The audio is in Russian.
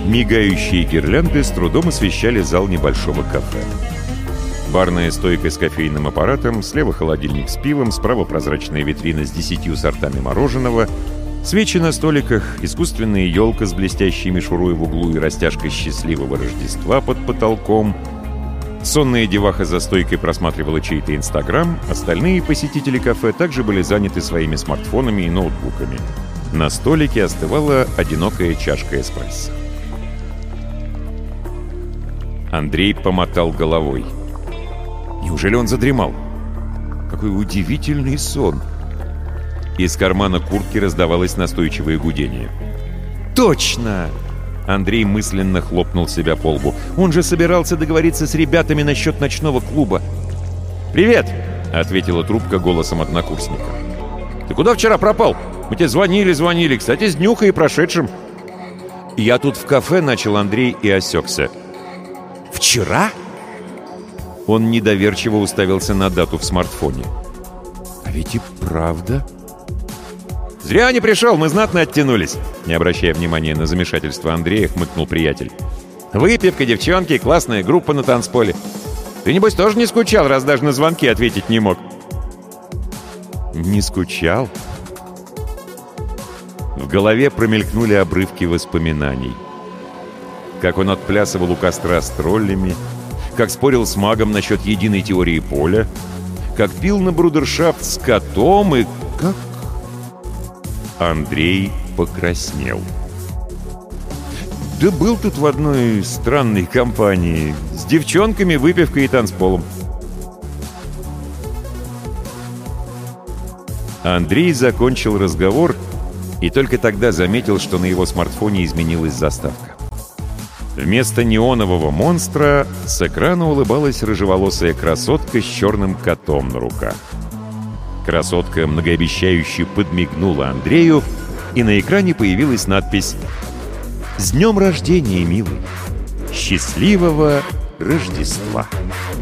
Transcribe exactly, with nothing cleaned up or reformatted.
Мигающие гирлянды с трудом освещали зал небольшого кафе. Барная стойка с кофейным аппаратом, слева холодильник с пивом, справа прозрачная витрина с десятью сортами мороженого, свечи на столиках, искусственная елка с блестящей мишурой в углу и растяжкой счастливого Рождества под потолком. Сонная деваха за стойкой просматривала чей-то Инстаграм, остальные посетители кафе также были заняты своими смартфонами и ноутбуками. На столике остывала одинокая чашка эспрессо. Андрей помотал головой. Неужели он задремал? Какой удивительный сон! Из кармана куртки раздавалось настойчивое гудение. «Точно!» Андрей мысленно хлопнул себя по лбу. «Он же собирался договориться с ребятами насчет ночного клуба». «Привет!» — ответила трубка голосом однокурсника. «Ты куда вчера пропал? Мы тебе звонили-звонили. Кстати, с днюхой и прошедшим». «Я тут в кафе», — начал Андрей и осекся. «Вчера?» Он недоверчиво уставился на дату в смартфоне. «А ведь и правда...» «Зря не пришел, мы знатно оттянулись!» Не обращая внимания на замешательство Андрея, хмыкнул приятель. «Выпивка, девчонки, классная группа на танцполе. Ты, небось, тоже не скучал, раз даже на звонки ответить не мог?» «Не скучал?» В голове промелькнули обрывки воспоминаний. Как он отплясывал у костра с троллями, как спорил с магом насчет единой теории поля, как пил на брудершафт с котом и как... Андрей покраснел. «Да был тут в одной странной компании, с девчонками, выпивкой и танцполом». Андрей закончил разговор и только тогда заметил, что на его смартфоне изменилась заставка. Вместо неонового монстра с экрана улыбалась рыжеволосая красотка с черным котом на руках. Красотка многообещающе подмигнула Андрею, и на экране появилась надпись «С днем рождения, милый! Счастливого Рождества!»